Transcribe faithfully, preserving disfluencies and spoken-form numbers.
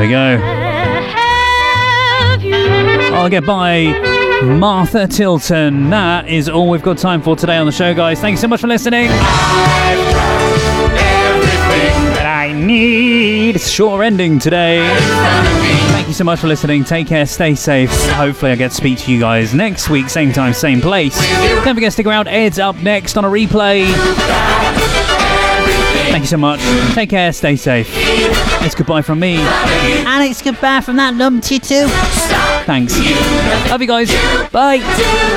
we go. I'll get by Martha Tilton. That is all we've got time for today on the show, guys. Thank you so much for listening. I need. It's a shorter ending today. Thank you so much for listening. Take care, stay safe. Hopefully I get to speak to you guys next week, same time, same place. Don't forget to stick around. Ed's up next on a replay. Thank you so much. Take care, stay safe. It's goodbye from me. And it's goodbye from that numpty too. Thanks. Love you guys. Bye.